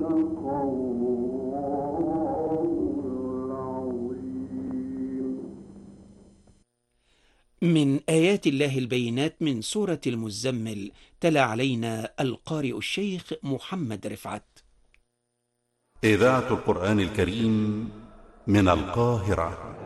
من آيات الله البينات من سورة المزمل، تلا علينا القارئ الشيخ محمد رفعت. إذاعة القرآن الكريم من القاهرة.